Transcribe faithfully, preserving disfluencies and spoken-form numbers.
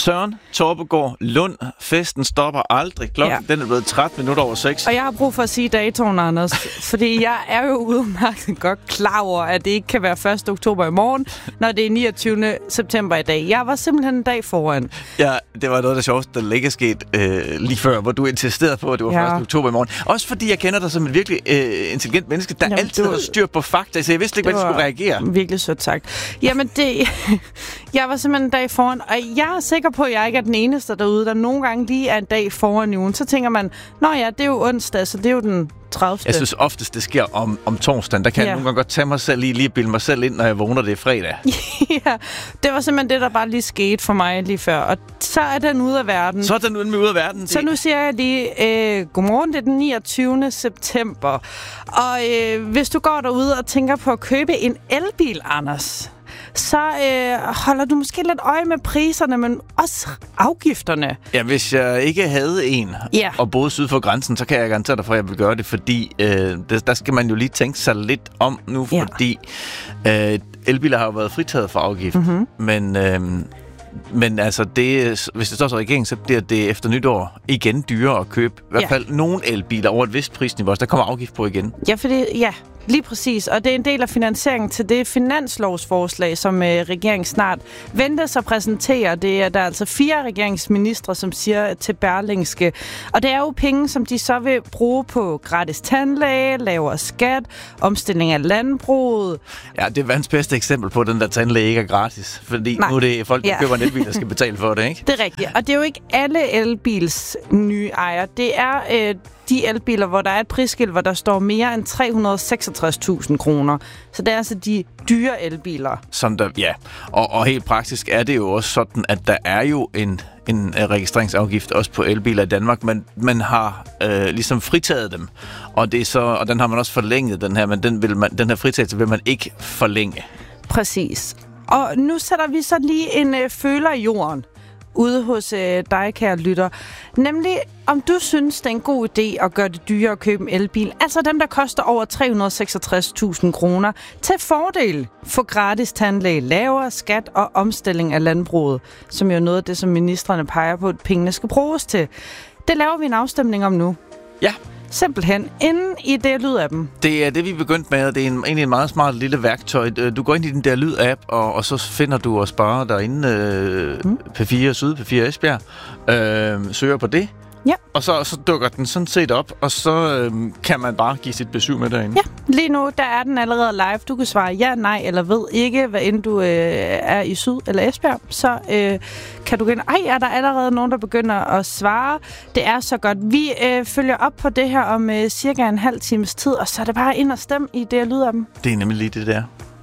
Søren Torpegaard Lund. Festen stopper aldrig. Klokken ja. den er blevet tretten minutter over seks. Og jeg har brug for at sige datoen, Anders. fordi jeg er jo udmærket godt klar over, at det ikke kan være første oktober i morgen, når det er niogtyvende september i dag. Jeg var simpelthen en dag foran. Ja, det var noget af det sjoveste, der ikke er sket øh, lige før, hvor du insisterede på, at det var ja. første oktober i morgen. Også fordi jeg kender dig som en virkelig øh, intelligent menneske, der Jamen, altid har styr på fakta, så jeg vidste ikke, hvordan jeg skulle reagere. Virkelig sødt sagt. Jamen, det... jeg var simpelthen en dag foran, og jeg er sikker på, at jeg ikke er den eneste derude, der nogle gange lige er en dag foran i ugen. Så tænker man, nå ja, det er jo onsdag, så det er jo den tredivte. Jeg synes oftest, det sker om, om torsdagen. Der kan ja. jeg nogle gange godt tage mig selv lige, lige bilde mig selv ind, når jeg vågner, det er fredag. ja, det var simpelthen det, der bare lige skete for mig lige før. Og så er den ude af verden. Så er den ude af verden. Så nu siger jeg lige, øh, godmorgen, det er den niogtyvende september. Og øh, hvis du går derude og tænker på at købe en elbil, Anders, så øh, holder du måske lidt øje med priserne, men også afgifterne. Ja, hvis jeg ikke havde en ja. og boede syd for grænsen, så kan jeg garantere dig for, at jeg vil gøre det, fordi øh, der, der skal man jo lige tænke sig lidt om nu, ja. fordi øh, elbiler har jo været fritaget for afgift, mm-hmm. men... Øh, Men altså, det, hvis det står så regeringen, så bliver det efter nytår igen dyrere at købe. I hvert ja. fald nogle elbiler over et vist prisniveau. Der kommer afgift på igen. Ja, fordi, ja, lige præcis. Og det er en del af finansieringen til det finanslovsforslag, som øh, regeringen snart ventes at præsentere. Det er der er altså fire regeringsministre, som siger til Berlingske. Og det er jo penge, som de så vil bruge på gratis tandlæge, lavere skat, omstilling af landbruget. Ja, det er verdens bedste eksempel på, at den der tandlæge ikke er gratis. Fordi Nej. nu er det folk, der ja. køber en elbil, der skal betale for det, ikke? Det er rigtigt. Og det er jo ikke alle elbils nye ejere. Det er øh, de elbiler, hvor der er et prisskilt, hvor der står mere end tre hundrede og seksogtres tusind kroner. Så det er altså de dyre elbiler. Som der, ja. Og, og helt praktisk er det jo også sådan, at der er jo en, en registreringsafgift også på elbiler i Danmark, men man har øh, ligesom fritaget dem. Og, det er så, og den har man også forlænget, den her, men den, vil man, den her fritagelse vil man ikke forlænge. Præcis. Og nu sætter vi så lige en øh, føler i jorden ude hos øh, dig, kære lytter. Nemlig, om du synes, det er en god idé at gøre det dyrere at købe en elbil. Altså dem, der koster over tre hundrede og seksogtres tusind kroner. Til fordel for gratis tandlæge, lavere skat og omstilling af landbruget. Som jo er noget af det, som ministerne peger på, at pengene skal bruges til. Det laver vi en afstemning om nu. Ja. Simpelthen, inden i det lyd af dem. Det er det, vi er begyndt med, og det er en, egentlig en meget smart lille værktøj. Du går ind i den der lyd-app, og, og så finder du og sparer derinde øh, mm. P fire Syd, P fire Esbjerg. Øh, søger på det. Ja. Og så, så dukker den sådan set op, og så øh, kan man bare give sit besøg med derinde. Ja, lige nu der er den allerede live. Du kan svare ja, nej eller ved ikke, hvad end du øh, er i Syd eller Esbjerg. Så øh, kan du gå ind. Ej, er der allerede nogen, der begynder at svare? Det er så godt. Vi øh, følger op på det her om øh, cirka en halv times tid, og så er det bare ind og stemme i det, jeg lyder af dem. Det er nemlig lige det der.